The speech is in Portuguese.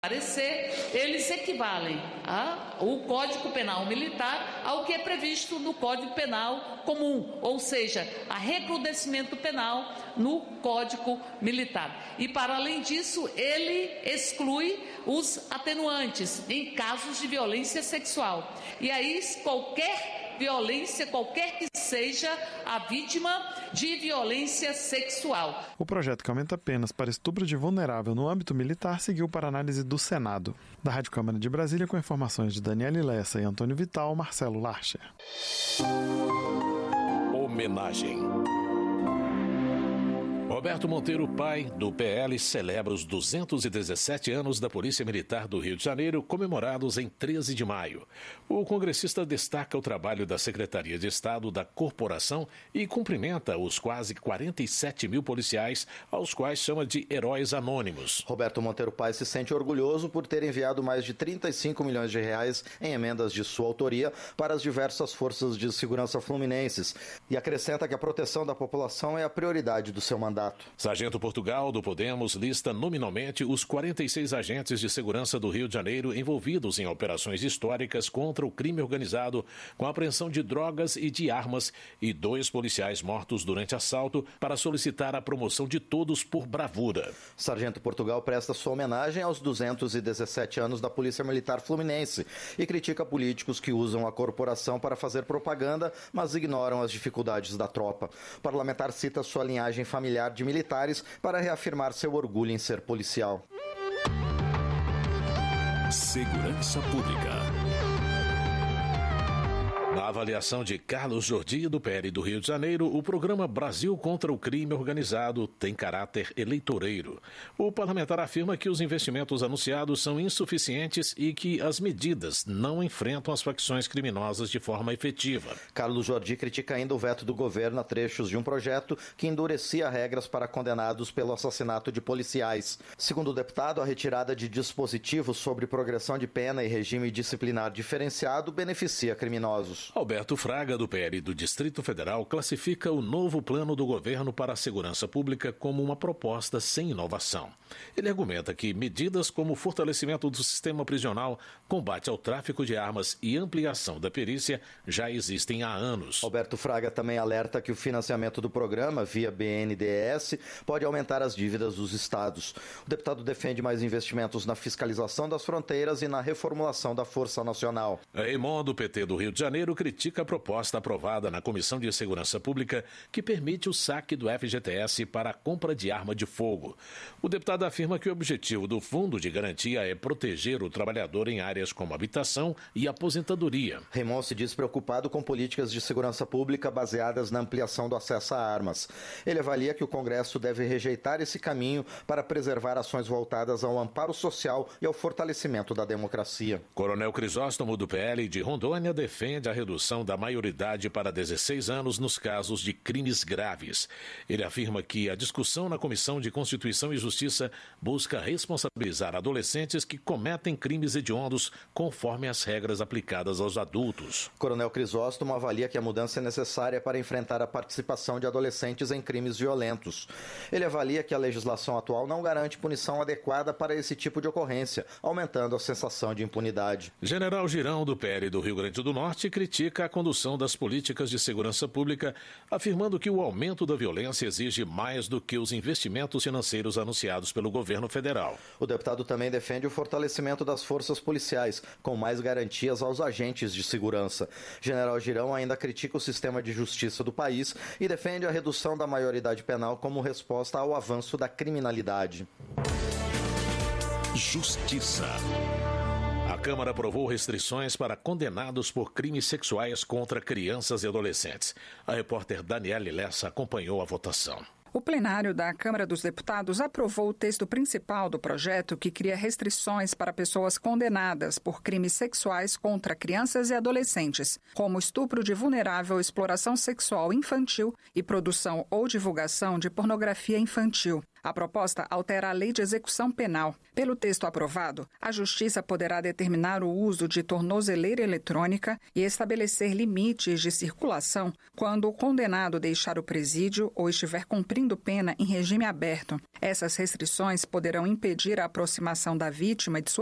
parecer, eles equivalem o Código Penal Militar ao que é previsto no Código Penal Comum, ou seja, a recrudescimento penal no Código Militar. E, para além disso, ele exclui os atenuantes em casos de violência sexual. E aí, qualquer violência, qualquer que seja a vítima de violência sexual. O projeto que aumenta penas para estupro de vulnerável no âmbito militar seguiu para análise do Senado. Da Rádio Câmara de Brasília, com informações de Daniele Lessa e Antônio Vital, Marcelo Larcher. Homenagem. Roberto Monteiro, pai do PL, celebra os 217 anos da Polícia Militar do Rio de Janeiro, comemorados em 13 de maio. O congressista destaca o trabalho da Secretaria de Estado da Corporação e cumprimenta os quase 47 mil policiais, aos quais chama de heróis anônimos. Roberto Monteiro Pai se sente orgulhoso por ter enviado mais de 35 milhões de reais em emendas de sua autoria para as diversas forças de segurança fluminenses e acrescenta que a proteção da população é a prioridade do seu mandato. Sargento Portugal, do Podemos, lista nominalmente os 46 agentes de segurança do Rio de Janeiro envolvidos em operações históricas contra o crime organizado, com apreensão de drogas e de armas, e 2 policiais mortos durante assalto, para solicitar a promoção de todos por bravura. Sargento Portugal presta sua homenagem aos 217 anos da Polícia Militar Fluminense e critica políticos que usam a corporação para fazer propaganda, mas ignoram as dificuldades da tropa. O parlamentar cita sua linhagem familiar de militares para reafirmar seu orgulho em ser policial. Segurança Pública. Na avaliação de Carlos Jordi, do PL do Rio de Janeiro, o programa Brasil contra o Crime Organizado tem caráter eleitoreiro. O parlamentar afirma que os investimentos anunciados são insuficientes e que as medidas não enfrentam as facções criminosas de forma efetiva. Carlos Jordi critica ainda o veto do governo a trechos de um projeto que endurecia regras para condenados pelo assassinato de policiais. Segundo o deputado, a retirada de dispositivos sobre progressão de pena e regime disciplinar diferenciado beneficia criminosos. Alberto Fraga, do PL do Distrito Federal, classifica o novo plano do governo para a segurança pública como uma proposta sem inovação. Ele argumenta que medidas como o fortalecimento do sistema prisional, combate ao tráfico de armas e ampliação da perícia já existem há anos. Alberto Fraga também alerta que o financiamento do programa, via BNDES, pode aumentar as dívidas dos estados. O deputado defende mais investimentos na fiscalização das fronteiras e na reformulação da Força Nacional. Raymond, do PT do Rio de Janeiro, critica a proposta aprovada na Comissão de Segurança Pública que permite o saque do FGTS para a compra de arma de fogo. O deputado afirma que o objetivo do Fundo de Garantia é proteger o trabalhador em áreas como habitação e aposentadoria. Raymond se diz preocupado com políticas de segurança pública baseadas na ampliação do acesso a armas. Ele avalia que o Congresso deve rejeitar esse caminho para preservar ações voltadas ao amparo social e ao fortalecimento da democracia. Coronel Crisóstomo, do PL de Rondônia, defende a redução da maioridade para 16 anos nos casos de crimes graves. Ele afirma que a discussão na Comissão de Constituição e Justiça busca responsabilizar adolescentes que cometem crimes hediondos conforme as regras aplicadas aos adultos. Coronel Crisóstomo avalia que a mudança é necessária para enfrentar a participação de adolescentes em crimes violentos. Ele avalia que a legislação atual não garante punição adequada para esse tipo de ocorrência, aumentando a sensação de impunidade. General Girão, do PL do Rio Grande do Norte, critica a condução das políticas de segurança pública, afirmando que o aumento da violência exige mais do que os investimentos financeiros anunciados pelo governo federal. O deputado também defende o fortalecimento das forças policiais, com mais garantias aos agentes de segurança. General Girão ainda critica o sistema de justiça do país e defende a redução da maioridade penal como resposta ao avanço da criminalidade. Justiça. A Câmara aprovou restrições para condenados por crimes sexuais contra crianças e adolescentes. A repórter Daniele Lessa acompanhou a votação. O plenário da Câmara dos Deputados aprovou o texto principal do projeto que cria restrições para pessoas condenadas por crimes sexuais contra crianças e adolescentes, como estupro de vulnerável, exploração sexual infantil e produção ou divulgação de pornografia infantil. A proposta altera a Lei de Execução Penal. Pelo texto aprovado, a Justiça poderá determinar o uso de tornozeleira eletrônica e estabelecer limites de circulação quando o condenado deixar o presídio ou estiver cumprindo pena em regime aberto. Essas restrições poderão impedir a aproximação da vítima e de sua